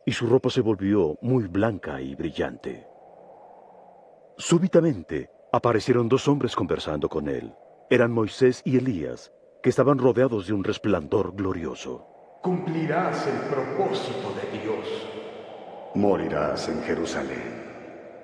y su ropa se volvió muy blanca y brillante. Súbitamente aparecieron dos hombres conversando con él. Eran Moisés y Elías, que estaban rodeados de un resplandor glorioso. Cumplirás el propósito de Dios. Morirás en Jerusalén.